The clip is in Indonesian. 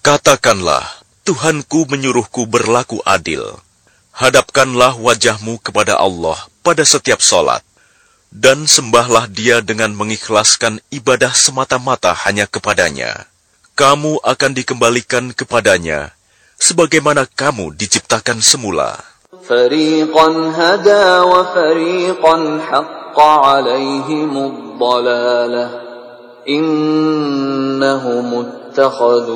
Katakanlah, Tuhanku menyuruhku berlaku adil. Hadapkanlah wajahmu kepada Allah pada setiap solat, dan sembahlah Dia dengan mengikhlaskan ibadah semata-mata hanya kepadanya. Kamu akan dikembalikan kepadanya, sebagaimana kamu diciptakan semula. فَرِيقًا هَدَى وَفَرِيقًا حَقَّ عَلَيْهِمُ الضَّلَالَةُ إِنَّهُمُ اتَّخَذُوا